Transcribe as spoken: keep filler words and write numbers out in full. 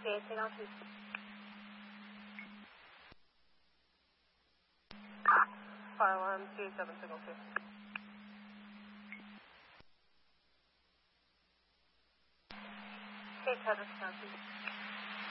Okay, take off two. Fire alarm two seven signal two. Okay, Tetris County.